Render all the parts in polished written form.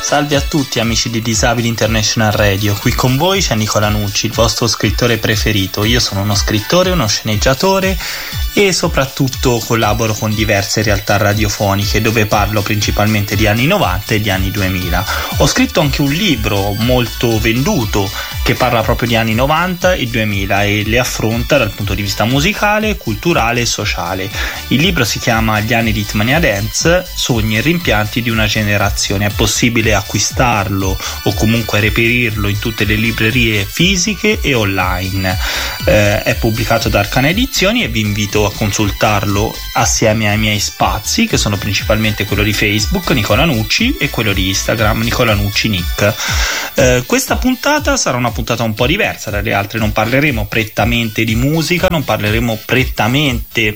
Salve a tutti amici di Disabili International Radio, qui con voi c'è Nicola Nucci, il vostro scrittore preferito. Io sono uno scrittore, uno sceneggiatore e soprattutto collaboro con diverse realtà radiofoniche dove parlo principalmente di anni 90 e di anni 2000. Ho scritto anche un libro molto venduto che parla proprio di anni 90 e 2000 e le affronta dal punto di vista musicale, culturale e sociale. Il libro si chiama Gli anni di Hitmania Dance, sogni e rimpianti di una generazione. È possibile acquistarlo o comunque reperirlo in tutte le librerie fisiche e online. È pubblicato da Arcana Edizioni e vi invito a consultarlo assieme ai miei spazi, che sono principalmente quello di Facebook Nicola Nucci e quello di Instagram Nicola Nucci Nick. Questa puntata sarà una puntata un po' diversa dalle altre, non parleremo prettamente di musica, non parleremo prettamente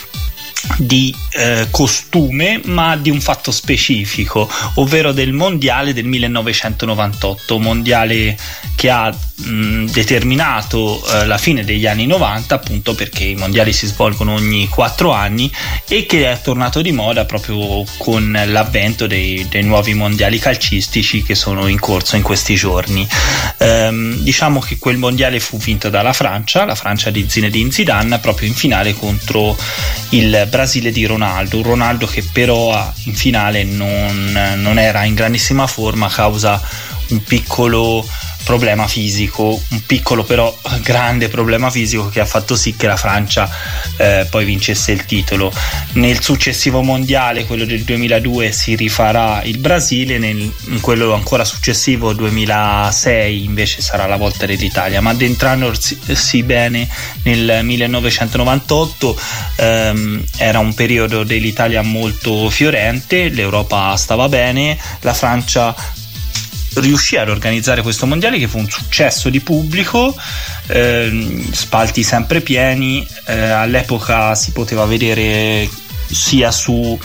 di costume, ma di un fatto specifico, ovvero del mondiale del 1998, mondiale che ha determinato la fine degli anni 90, appunto perché i mondiali si svolgono ogni 4 anni e che è tornato di moda proprio con l'avvento dei nuovi mondiali calcistici che sono in corso in questi giorni. Diciamo che quel mondiale fu vinto dalla Francia, la Francia di Zinedine Zidane, proprio in finale contro il Brasile di Ronaldo che però in finale non era in grandissima forma a causa un piccolo problema fisico, un piccolo però grande problema fisico che ha fatto sì che la Francia poi vincesse il titolo. Nel successivo mondiale, quello del 2002, si rifarà il Brasile, in quello ancora successivo 2006 invece sarà la volta dell'Italia, ma addentrandosi bene nel 1998 era un periodo dell'Italia molto fiorente, l'Europa stava bene, la Francia riuscì ad organizzare questo mondiale che fu un successo di pubblico, spalti sempre pieni, all'epoca si poteva vedere sia su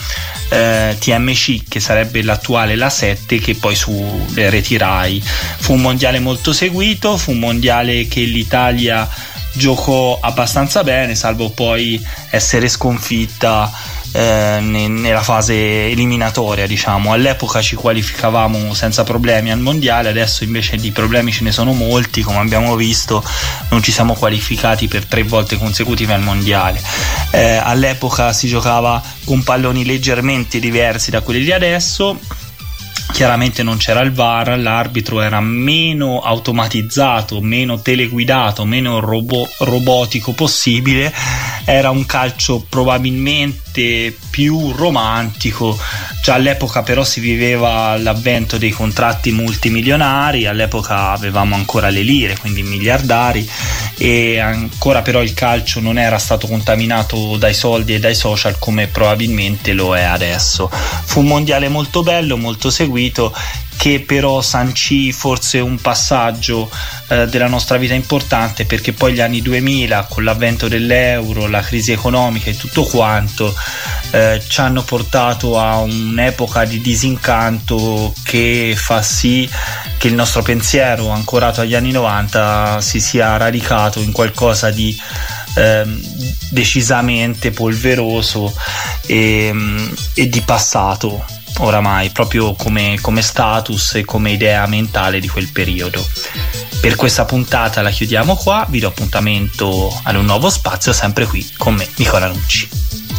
TMC, che sarebbe l'attuale La 7, che poi su reti Rai. Fu un mondiale molto seguito, fu un mondiale che l'Italia giocò abbastanza bene, salvo poi essere sconfitta nella fase eliminatoria, diciamo. All'epoca ci qualificavamo senza problemi al mondiale, adesso invece di problemi ce ne sono molti, come abbiamo visto non ci siamo qualificati per 3 volte consecutive al mondiale. All'epoca si giocava con palloni leggermente diversi da quelli di adesso. Chiaramente non c'era il VAR, l'arbitro era meno automatizzato, meno teleguidato, meno robotico possibile, era un calcio probabilmente più romantico. Già all'epoca però si viveva l'avvento dei contratti multimilionari, all'epoca avevamo ancora le lire, quindi miliardari, e ancora però il calcio non era stato contaminato dai soldi e dai social come probabilmente lo è adesso. Fu un mondiale molto bello, molto seguito, che però sancì forse un passaggio della nostra vita importante, perché poi gli anni 2000, con l'avvento dell'euro, la crisi economica e tutto quanto, ci hanno portato a un'epoca di disincanto che fa sì che il nostro pensiero, ancorato agli anni 90, si sia radicato in qualcosa di decisamente polveroso e di passato oramai, proprio come status e come idea mentale di quel periodo. Per questa puntata la chiudiamo qua, vi do appuntamento ad un nuovo spazio sempre qui con me, Nicola Nucci.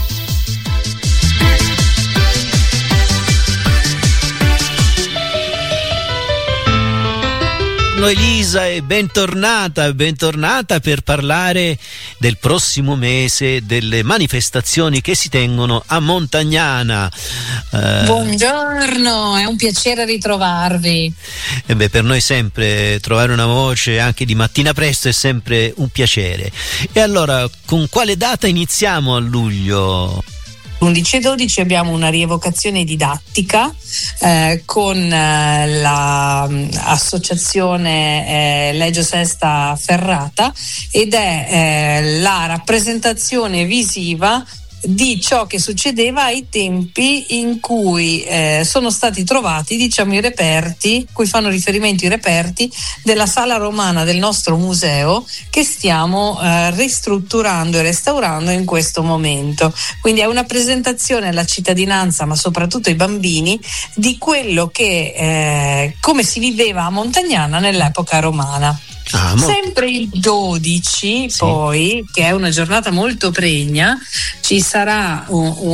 Elisa, e bentornata per parlare del prossimo mese, delle manifestazioni che si tengono a Montagnana. Buongiorno, è un piacere ritrovarvi. Per noi sempre trovare una voce anche di mattina presto è sempre un piacere. E allora, con quale data iniziamo a luglio? L'11 e 12 abbiamo una rievocazione didattica con l'associazione Legio Sesta Ferrata, ed è la rappresentazione visiva di ciò che succedeva ai tempi in cui sono stati trovati, diciamo, i reperti, cui fanno riferimento i reperti della sala romana del nostro museo che stiamo ristrutturando e restaurando in questo momento. Quindi è una presentazione alla cittadinanza, ma soprattutto ai bambini, di quello che come si viveva a Montagnana nell'epoca romana. Sempre il 12, sì. Poi, che è una giornata molto pregna, ci sarà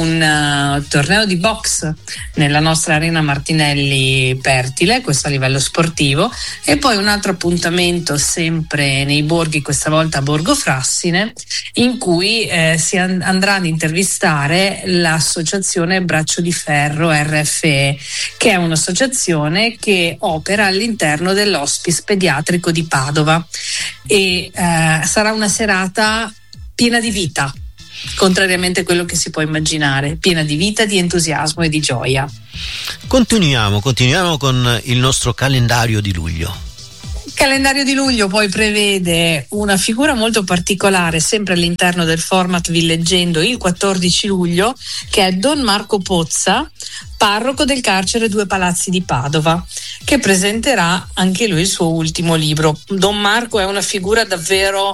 un torneo di box nella nostra arena Martinelli Pertile, questo a livello sportivo, e poi un altro appuntamento sempre nei borghi, questa volta a Borgo Frassine, in cui si andrà ad intervistare l'associazione Braccio di Ferro RFE, che è un'associazione che opera all'interno dell'Hospice Pediatrico di Padova. E sarà una serata piena di vita, contrariamente a quello che si può immaginare, piena di vita, di entusiasmo e di gioia. Continuiamo con il nostro calendario di luglio. Il calendario di luglio poi prevede una figura molto particolare, sempre all'interno del format Villeggendo, il 14 luglio, che è Don Marco Pozza, parroco del carcere Due Palazzi di Padova, che presenterà anche lui il suo ultimo libro. Don Marco è una figura davvero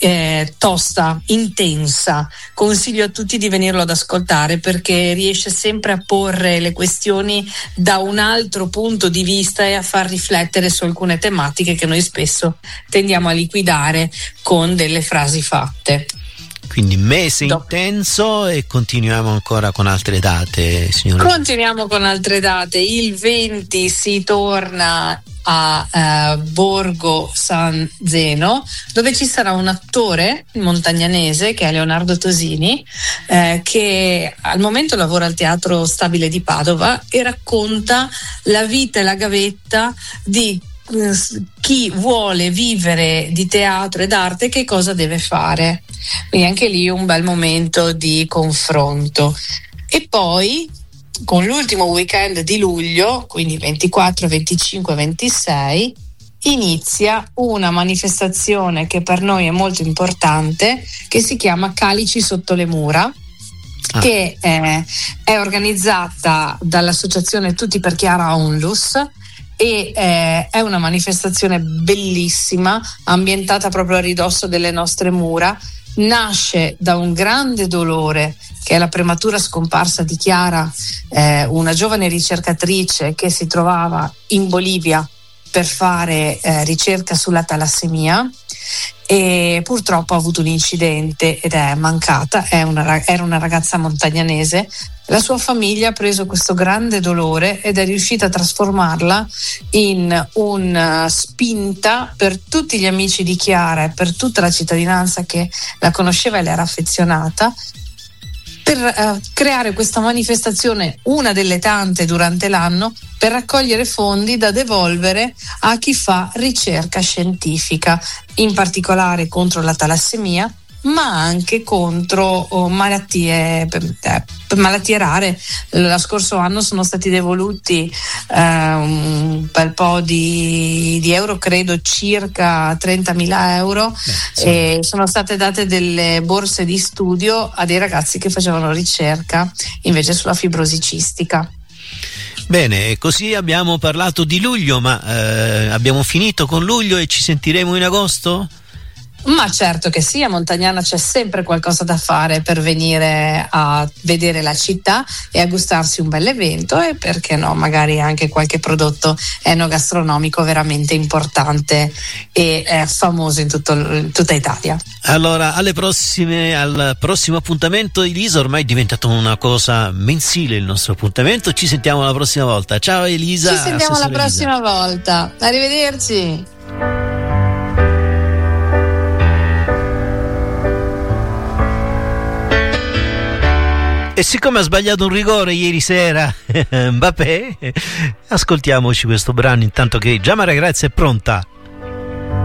tosta, intensa. Consiglio a tutti di venirlo ad ascoltare, perché riesce sempre a porre le questioni da un altro punto di vista e a far riflettere su alcune tematiche che noi spesso tendiamo a liquidare con delle frasi fatte. Quindi mese intenso, e continuiamo ancora con altre date, signora. Continuiamo con altre date. Il 20 si torna a Borgo San Zeno, dove ci sarà un attore montagnanese che è Leonardo Tosini, che al momento lavora al Teatro Stabile di Padova e racconta la vita e la gavetta di chi vuole vivere di teatro ed arte, che cosa deve fare. Quindi anche lì un bel momento di confronto. E poi con l'ultimo weekend di luglio, quindi 24, 25, 26, inizia una manifestazione che per noi è molto importante, che si chiama Calici sotto le mura, che è organizzata dall'associazione Tutti per Chiara Onlus, e è una manifestazione bellissima, ambientata proprio a ridosso delle nostre mura. Nasce da un grande dolore, che è la prematura scomparsa di Chiara, una giovane ricercatrice che si trovava in Bolivia per fare ricerca sulla talassemia, e purtroppo ha avuto un incidente ed è mancata. Era una ragazza montagnanese. La sua famiglia ha preso questo grande dolore ed è riuscita a trasformarla in una spinta per tutti gli amici di Chiara e per tutta la cittadinanza che la conosceva e le era affezionata, per creare questa manifestazione, una delle tante durante l'anno, per raccogliere fondi da devolvere a chi fa ricerca scientifica, in particolare contro la talassemia, ma anche contro malattie rare. Lo scorso anno sono stati devoluti un bel po' di euro, credo circa 30.000 euro, e sono state date delle borse di studio a dei ragazzi che facevano ricerca invece sulla fibrosi cistica. Bene, così abbiamo parlato di luglio, ma abbiamo finito con luglio e ci sentiremo in agosto? Ma certo che sì, a Montagnana c'è sempre qualcosa da fare per venire a vedere la città e a gustarsi un bel evento, e perché no, magari anche qualche prodotto enogastronomico veramente importante e famoso in tutta Italia. Allora, al prossimo appuntamento, Elisa. Ormai è diventato una cosa mensile il nostro appuntamento. Ci sentiamo la prossima volta. Ciao Elisa. Ci sentiamo la prossima volta. Arrivederci. E siccome ha sbagliato un rigore ieri sera Mbappé, ascoltiamoci questo brano intanto che Già Maria Grazia è pronta.